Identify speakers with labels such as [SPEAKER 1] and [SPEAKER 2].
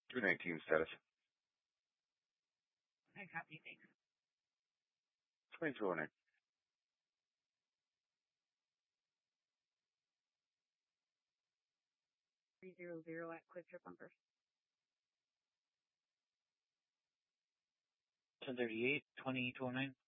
[SPEAKER 1] 219 status.
[SPEAKER 2] I copy, thanks.
[SPEAKER 1] 2209.
[SPEAKER 2] 300 at Quick Trip Bunkers.
[SPEAKER 3] 1038, 2209.